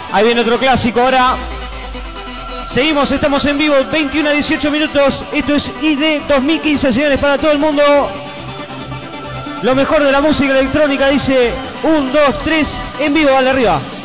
Ahí viene otro clásico ahora. Seguimos, estamos en vivo, 21 a 18 minutos. Esto es ID 2015, señores, para todo el mundo. Lo mejor de la música electrónica, dice 1, 2, 3, en vivo, dale arriba.